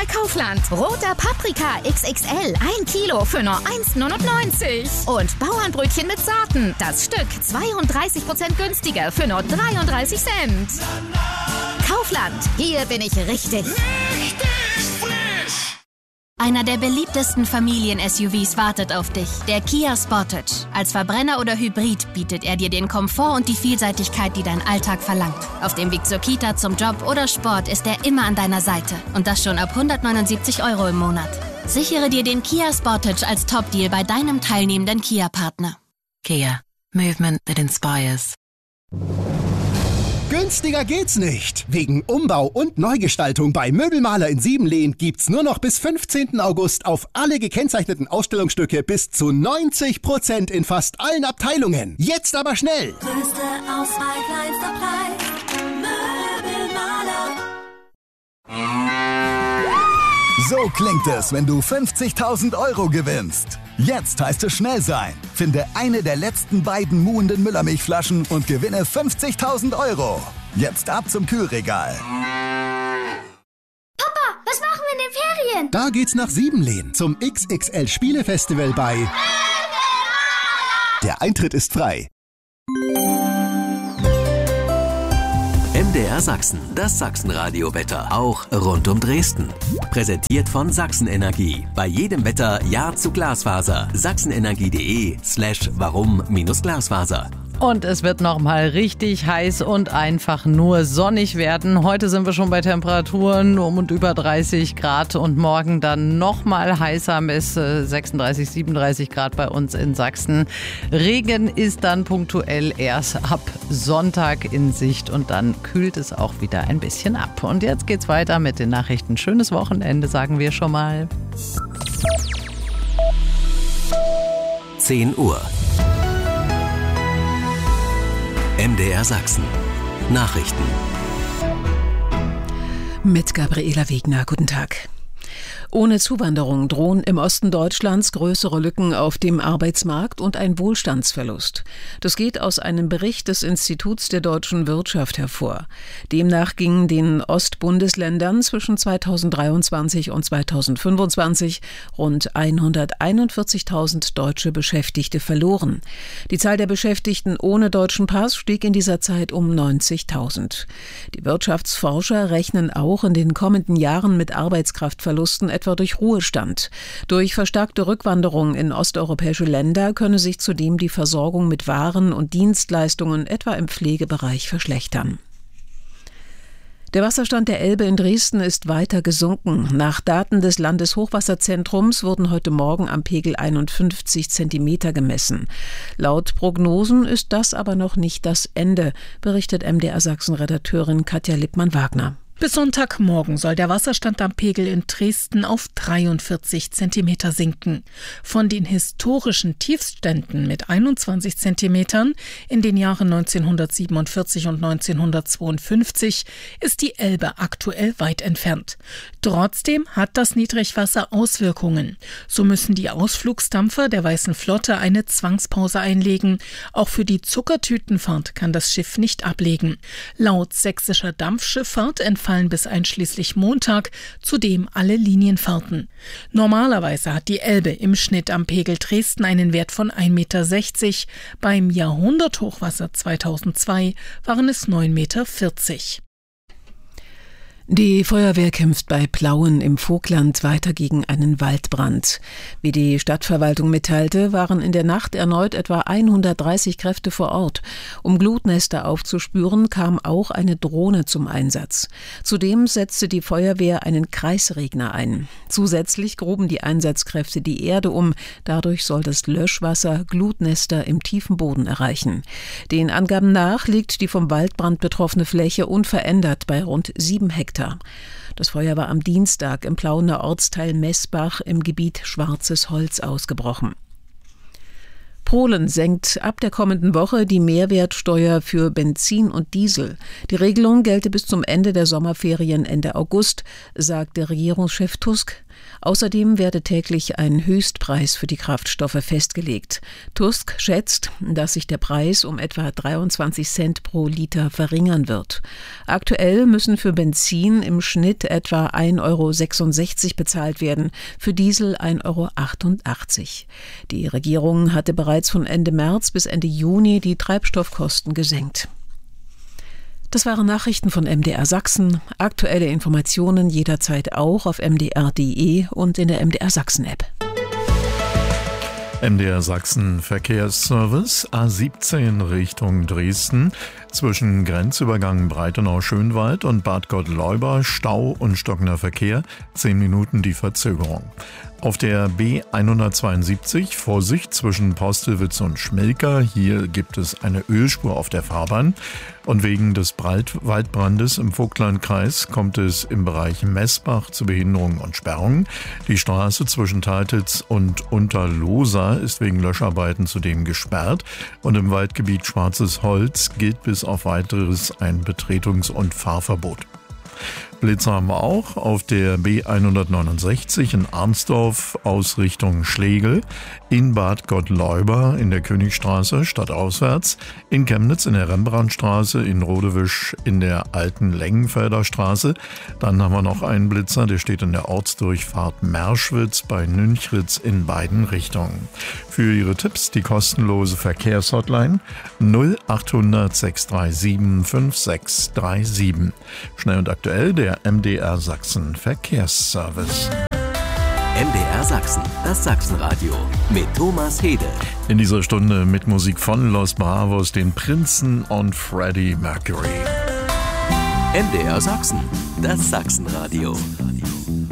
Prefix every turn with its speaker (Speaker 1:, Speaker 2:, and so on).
Speaker 1: bei Kaufland. Roter Paprika XXL, 1 Kilo für nur 1,99. Und Bauernbrötchen mit Sorten, das Stück 32% günstiger für nur 33 Cent. Kaufland, hier bin ich richtig.
Speaker 2: Einer der beliebtesten Familien-SUVs wartet auf dich, der Kia Sportage. Als Verbrenner oder Hybrid bietet er dir den Komfort und die Vielseitigkeit, die dein Alltag verlangt. Auf dem Weg zur Kita, zum Job oder Sport ist er immer an deiner Seite. Und das schon ab 179 € im Monat. Sichere dir den Kia Sportage als Top-Deal bei deinem teilnehmenden Kia-Partner.
Speaker 3: Kia. Movement that inspires.
Speaker 4: Günstiger geht's nicht. Wegen Umbau und Neugestaltung bei Möbelmaler in Siebenlehn gibt's nur noch bis 15. August auf alle gekennzeichneten Ausstellungsstücke bis zu 90% in fast allen Abteilungen. Jetzt aber schnell!
Speaker 5: Größte Auswahl, kleinster Preis. Möbelmaler.
Speaker 6: So klingt es, wenn du 50.000 € gewinnst. Jetzt heißt es schnell sein. Finde eine der letzten beiden muhenden Müllermilchflaschen und gewinne 50.000 €. Jetzt ab zum Kühlregal.
Speaker 7: Papa, was machen wir in den Ferien?
Speaker 4: Da geht's nach Siebenlehn zum XXL Spielefestival bei Möbelmaler. Der Eintritt ist frei.
Speaker 8: MDR Sachsen, das Sachsenradio-Wetter, auch rund um Dresden. Präsentiert von Sachsenenergie. Bei jedem Wetter Ja zu Glasfaser. sachsenenergie.de/warum-Glasfaser.
Speaker 9: Und es wird nochmal richtig heiß und einfach nur sonnig werden. Heute sind wir schon bei Temperaturen um und über 30 Grad und morgen dann nochmal heißer bis 36, 37 Grad bei uns in Sachsen. Regen ist dann punktuell erst ab Sonntag in Sicht und dann kühlt es auch wieder ein bisschen ab. Und jetzt geht's weiter mit den Nachrichten. Schönes Wochenende, sagen wir schon mal.
Speaker 8: 10 Uhr. MDR Sachsen. Nachrichten.
Speaker 10: Mit Gabriela Wegner. Guten Tag. Ohne Zuwanderung drohen im Osten Deutschlands größere Lücken auf dem Arbeitsmarkt und ein Wohlstandsverlust. Das geht aus einem Bericht des Instituts der deutschen Wirtschaft hervor. Demnach gingen den Ostbundesländern zwischen 2023 und 2025 rund 141.000 deutsche Beschäftigte verloren. Die Zahl der Beschäftigten ohne deutschen Pass stieg in dieser Zeit um 90.000. Die Wirtschaftsforscher rechnen auch in den kommenden Jahren mit Arbeitskraftverlusten etwa durch Ruhestand. Durch verstärkte Rückwanderung in osteuropäische Länder könne sich zudem die Versorgung mit Waren und Dienstleistungen etwa im Pflegebereich verschlechtern. Der Wasserstand der Elbe in Dresden ist weiter gesunken. Nach Daten des Landeshochwasserzentrums wurden heute Morgen am Pegel 51 Zentimeter gemessen. Laut Prognosen ist das aber noch nicht das Ende, berichtet MDR Sachsen-Redakteurin Katja Lippmann-Wagner.
Speaker 11: Bis Sonntagmorgen soll der Wasserstand am Pegel in Dresden auf 43 Zentimeter sinken. Von den historischen Tiefständen mit 21 Zentimetern in den Jahren 1947 und 1952 ist die Elbe aktuell weit entfernt. Trotzdem hat das Niedrigwasser Auswirkungen. So müssen die Ausflugsdampfer der Weißen Flotte eine Zwangspause einlegen. Auch für die Zuckertütenfahrt kann das Schiff nicht ablegen. Laut sächsischer Dampfschifffahrt entfallen bis einschließlich Montag zudem alle Linienfahrten. Normalerweise hat die Elbe im Schnitt am Pegel Dresden einen Wert von 1,60 Meter. Beim Jahrhunderthochwasser 2002 waren es 9,40 Meter.
Speaker 10: Die Feuerwehr kämpft bei Plauen im Vogtland weiter gegen einen Waldbrand. Wie die Stadtverwaltung mitteilte, waren in der Nacht erneut etwa 130 Kräfte vor Ort. Um Glutnester aufzuspüren, kam auch eine Drohne zum Einsatz. Zudem setzte die Feuerwehr einen Kreisregner ein. Zusätzlich gruben die Einsatzkräfte die Erde um. Dadurch soll das Löschwasser Glutnester im tiefen Boden erreichen. Den Angaben nach liegt die vom Waldbrand betroffene Fläche unverändert bei rund 7 Hektar. Das Feuer war am Dienstag im Plauener Ortsteil Messbach im Gebiet Schwarzes Holz ausgebrochen. Polen senkt ab der kommenden Woche die Mehrwertsteuer für Benzin und Diesel. Die Regelung gelte bis zum Ende der Sommerferien Ende August, sagte Regierungschef Tusk. Außerdem werde täglich ein Höchstpreis für die Kraftstoffe festgelegt. Tusk schätzt, dass sich der Preis um etwa 23 Cent pro Liter verringern wird. Aktuell müssen für Benzin im Schnitt etwa 1,66 € bezahlt werden, für Diesel 1,88 €. Die Regierung hatte bereits von Ende März bis Ende Juni die Treibstoffkosten gesenkt. Das waren Nachrichten von MDR Sachsen. Aktuelle Informationen jederzeit auch auf mdr.de und in der MDR Sachsen-App.
Speaker 12: MDR Sachsen Verkehrsservice A17 Richtung Dresden. Zwischen Grenzübergang Breitenau-Schönwald und Bad Gottleuba Stau und stockender Verkehr. 10 Minuten die Verzögerung. Auf der B172 Vorsicht zwischen Postelwitz und Schmilka. Hier gibt es eine Ölspur auf der Fahrbahn. Und wegen des Waldbrandes im Vogtlandkreis kommt es im Bereich Messbach zu Behinderungen und Sperrungen. Die Straße zwischen Teititz und Unterlohsa ist wegen Löscharbeiten zudem gesperrt. Und im Waldgebiet Schwarzes Holz gilt bis auf weiteres ein Betretungs- und Fahrverbot. Blitzer haben wir auch auf der B169 in Arnsdorf aus Richtung Schlegel, in Bad Gottleuba in der Königstraße stadtauswärts, in Chemnitz in der Rembrandtstraße, in Rodewisch in der alten Lengenfelder Straße. Dann haben wir noch einen Blitzer, der steht in der Ortsdurchfahrt Merschwitz bei Nünchritz in beiden Richtungen. Für Ihre Tipps die kostenlose Verkehrshotline 0800 637 5637. Schnell und aktuell der MDR Sachsen Verkehrsservice.
Speaker 8: MDR Sachsen, das Sachsenradio mit Thomas Hede.
Speaker 12: In dieser Stunde mit Musik von Los Bravos, den Prinzen und Freddie Mercury.
Speaker 8: MDR Sachsen, das Sachsenradio.